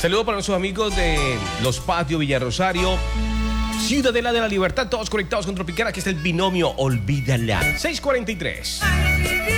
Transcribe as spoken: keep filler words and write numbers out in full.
Saludos para nuestros amigos de Los Patios, Villarrosario, Ciudadela de la Libertad, todos conectados con Tropicana, que es el binomio Olvídala. seis cuarenta y tres.